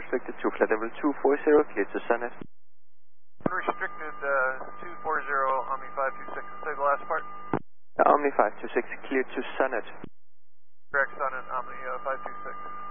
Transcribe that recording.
unrestricted to flight level 240, clear to Sunet. Unrestricted 240, Omni 526, say the last part. Omni 526, clear to Sunet. Correct, Sunet, Omni 526.